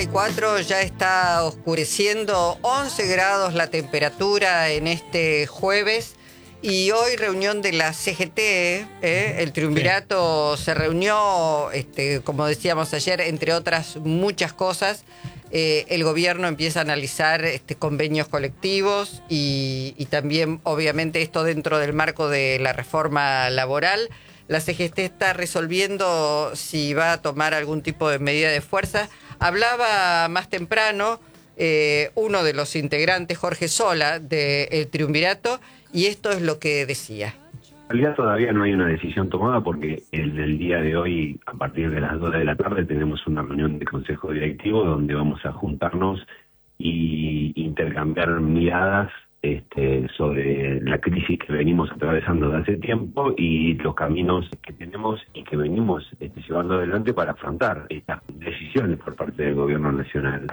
4 ya está oscureciendo, 11 grados la temperatura en este jueves y hoy reunión de la CGT, el triunvirato se reunió, como decíamos ayer, entre otras muchas cosas. El gobierno empieza a analizar convenios colectivos y también obviamente esto dentro del marco de la reforma laboral. La CGT está resolviendo si va a tomar algún tipo de medida de fuerza. Hablaba más temprano uno de los integrantes, Jorge Sola, del Triunvirato, y esto es lo que decía. En realidad todavía no hay una decisión tomada porque en el día de hoy, a partir de las 2 de la tarde, tenemos una reunión de consejo directivo donde vamos a juntarnos y intercambiar miradas sobre la crisis que venimos atravesando de hace tiempo y los caminos que tenemos y que venimos llevando adelante para afrontar estas decisiones por parte del gobierno nacional.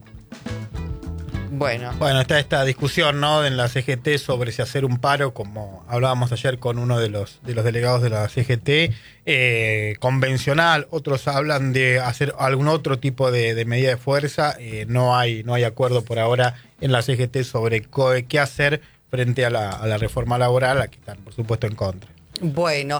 Bueno, está esta discusión, ¿no?, en la CGT sobre si hacer un paro, como hablábamos ayer con uno de los delegados de la CGT, convencional. Otros hablan de hacer algún otro tipo de medida de fuerza. No hay acuerdo por ahora en la CGT sobre qué hacer frente a la reforma laboral, a la que están, por supuesto, en contra. Bueno,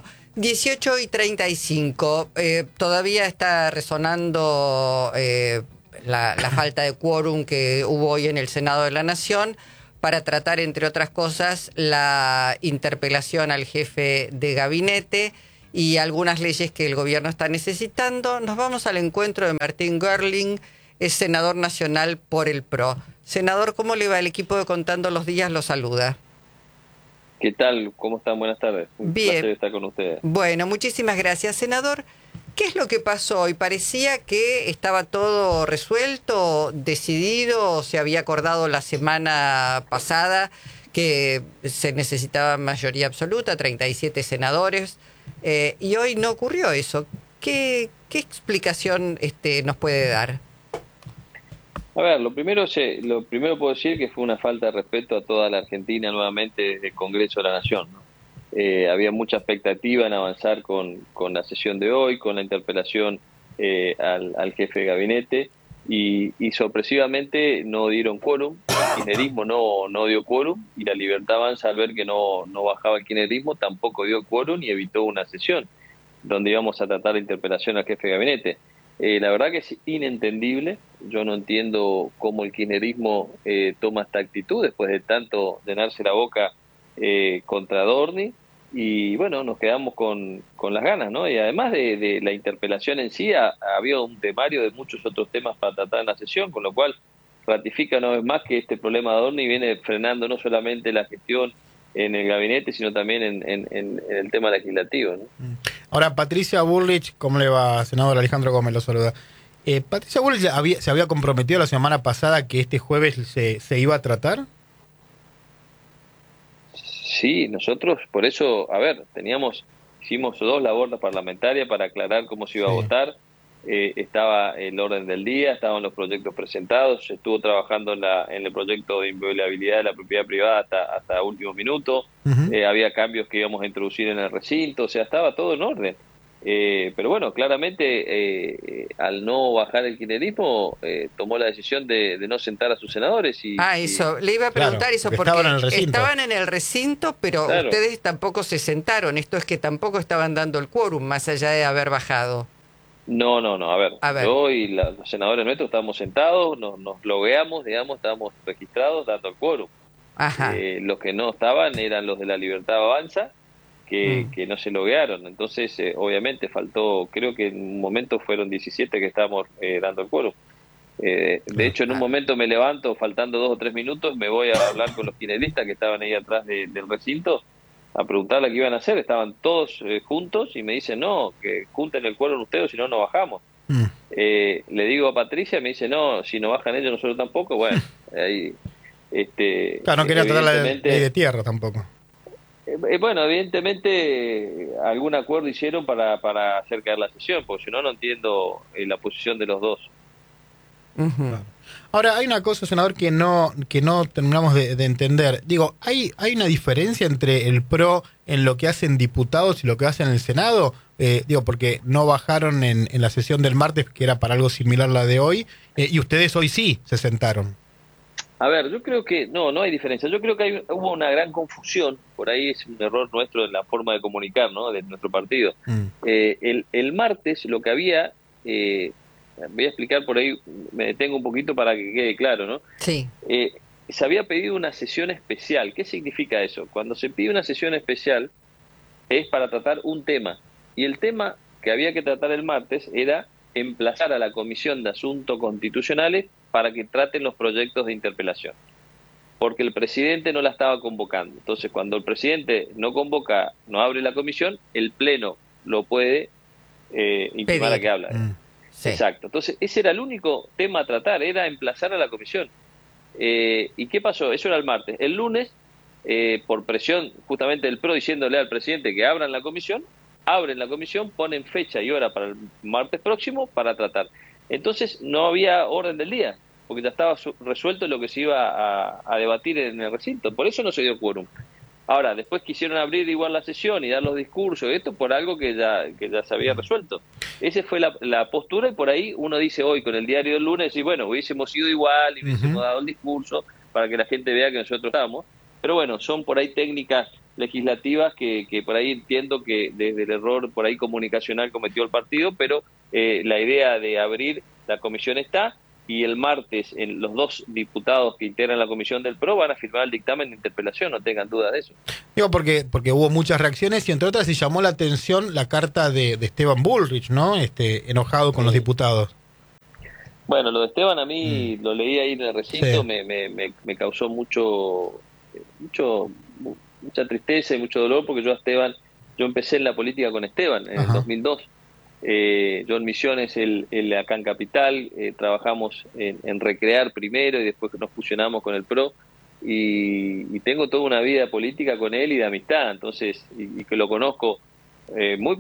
18:35, todavía está resonando la falta de quórum que hubo hoy en el Senado de la Nación para tratar, entre otras cosas, la interpelación al jefe de gabinete y algunas leyes que el gobierno está necesitando. Nos vamos al encuentro de Martín Görling, es senador nacional por el PRO. Senador, ¿cómo le va? El equipo de Contando los Días lo saluda. ¿Qué tal? ¿Cómo están? Buenas tardes. Un placer estar con ustedes. Bueno, muchísimas gracias, senador. ¿Qué es lo que pasó hoy? Parecía que estaba todo resuelto, decidido, se había acordado la semana pasada que se necesitaba mayoría absoluta, 37 senadores, y hoy no ocurrió eso. ¿Qué explicación nos puede dar? A ver, lo primero puedo decir que fue una falta de respeto a toda la Argentina nuevamente desde el Congreso de la Nación, ¿no? Había mucha expectativa en avanzar con la sesión de hoy, con la interpelación al jefe de gabinete y sorpresivamente no dieron quórum. El kirchnerismo no dio quórum y la Libertad Avanza, al ver que no bajaba el kirchnerismo, tampoco dio quórum y evitó una sesión donde íbamos a tratar la interpelación al jefe de gabinete. La verdad que es inentendible. Yo no entiendo cómo el kirchnerismo toma esta actitud después de tanto llenarse la boca contra Dorni, y bueno, nos quedamos con las ganas, ¿no? Y además de la interpelación en sí, había un temario de muchos otros temas para tratar en la sesión, con lo cual ratifica una vez más que este problema de Dorni viene frenando no solamente la gestión en el gabinete, sino también en el tema legislativo, ¿no? Ahora, Patricia Bullrich, ¿cómo le va? Senador Alejandro Gómez lo saluda. ¿Patricia Bullrich se había comprometido la semana pasada que este jueves se iba a tratar? Sí, nosotros por eso, hicimos 2 labores parlamentarias para aclarar cómo se iba a votar. Estaba el orden del día, estaban los proyectos presentados, se estuvo trabajando en el proyecto de inviolabilidad de la propiedad privada hasta último minuto. Había cambios que íbamos a introducir en el recinto, o sea, estaba todo en orden. Pero bueno, claramente al no bajar el kirchnerismo tomó la decisión de no sentar a sus senadores. Eso, le iba a preguntar, eso porque estaban en el recinto, pero claro, ustedes tampoco se sentaron. Esto es que tampoco estaban dando el quórum, más allá de haber bajado. No, a ver. Yo y los senadores nuestros estábamos sentados, nos logueamos, digamos, estábamos registrados dando el quórum. Los que no estaban eran los de la Libertad Avanza, que no se loguearon. Entonces, obviamente faltó, creo que en un momento fueron 17 que estábamos dando el quórum. De hecho, en un momento me levanto, faltando 2 o 3 minutos, me voy a hablar con los kirchneristas que estaban ahí atrás del recinto, a preguntarle qué iban a hacer. Estaban todos juntos y me dicen, no, que junten el quórum ustedes, si no, no bajamos. Le digo a Patricia, me dice, no, si no bajan ellos, nosotros tampoco. Bueno, ahí... Claro, no quería tratar la ley de tierra tampoco. Bueno, evidentemente algún acuerdo hicieron para hacer caer la sesión, porque si no, no entiendo la posición de los dos. Claro. Ahora, hay una cosa, senador, que no terminamos de entender. Digo, ¿hay una diferencia entre el PRO en lo que hacen diputados y lo que hacen en el Senado? Digo, porque no bajaron en la sesión del martes, que era para algo similar a la de hoy, y ustedes hoy sí se sentaron. A ver, yo creo que no hay diferencia. Yo creo que hubo una gran confusión, por ahí es un error nuestro en la forma de comunicar, ¿no? De nuestro partido. El martes lo que había, voy a explicar por ahí, me detengo un poquito para que quede claro, ¿no? Sí. Se había pedido una sesión especial. ¿Qué significa eso? Cuando se pide una sesión especial es para tratar un tema. Y el tema que había que tratar el martes era emplazar a la Comisión de Asuntos Constitucionales para que traten los proyectos de interpelación, porque el presidente no la estaba convocando. Entonces, cuando el presidente no convoca, no abre la comisión, el Pleno lo puede intimar a que habla. Sí. Exacto. Entonces, ese era el único tema a tratar, era emplazar a la comisión. ¿Y qué pasó? Eso era el martes. El lunes, por presión justamente del PRO diciéndole al presidente que abran la comisión, abren la comisión, ponen fecha y hora para el martes próximo para tratar. Entonces no había orden del día, porque ya estaba resuelto lo que se iba a debatir en el recinto. Por eso no se dio quórum. Ahora, después quisieron abrir igual la sesión y dar los discursos, esto por algo que ya se había resuelto. Esa fue la postura, y por ahí uno dice hoy con el diario del lunes, y bueno, hubiésemos ido igual y hubiésemos dado el discurso para que la gente vea que nosotros estamos. Pero bueno, son por ahí técnicas legislativas que por ahí entiendo que desde el error por ahí comunicacional cometió el partido, pero la idea de abrir la comisión está, y el martes los dos diputados que integran la comisión del PRO van a firmar el dictamen de interpelación, no tengan duda de eso. Digo, porque hubo muchas reacciones y entre otras se llamó la atención la carta de Esteban Bullrich, ¿no? Enojado con los diputados. Bueno, lo de Esteban a mí lo leí ahí en el recinto, me causó mucha tristeza y mucho dolor, porque yo empecé en la política con Esteban en el 2002. Yo en Misiones, él acá en Capital, trabajamos en Recrear primero y después nos fusionamos con el PRO, y tengo toda una vida política con él y de amistad, entonces, y que lo conozco muy